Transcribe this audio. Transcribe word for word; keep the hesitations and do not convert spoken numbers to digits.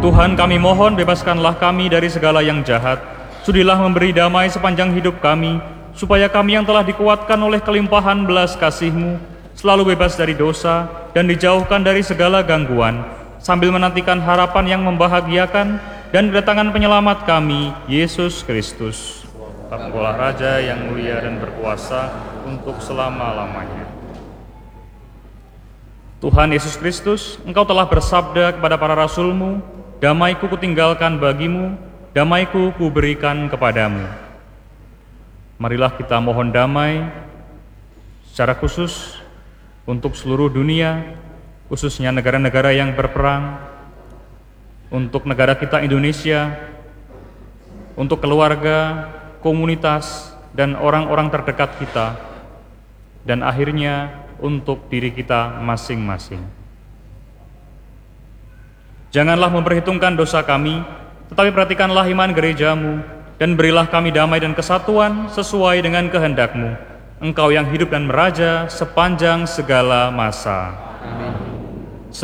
Tuhan, kami mohon bebaskanlah kami dari segala yang jahat. Sudilah memberi damai sepanjang hidup kami, supaya kami yang telah dikuatkan oleh kelimpahan belas kasih-Mu selalu bebas dari dosa dan dijauhkan dari segala gangguan, sambil menantikan harapan yang membahagiakan dan kedatangan penyelamat kami, Yesus Kristus. Engkaulah Raja yang mulia dan berkuasa untuk selama-lamanya. Tuhan Yesus Kristus, Engkau telah bersabda kepada para rasul-Mu, damai-Ku kutinggalkan bagimu, damai-Ku kuberikan kepadamu. Marilah kita mohon damai secara khusus untuk seluruh dunia, khususnya negara-negara yang berperang, untuk negara kita Indonesia, untuk keluarga, komunitas, dan orang-orang terdekat kita, dan akhirnya untuk diri kita masing-masing. Janganlah memperhitungkan dosa kami, tetapi perhatikanlah iman gereja-Mu, dan berilah kami damai dan kesatuan sesuai dengan kehendak-Mu, Engkau yang hidup dan meraja sepanjang segala masa.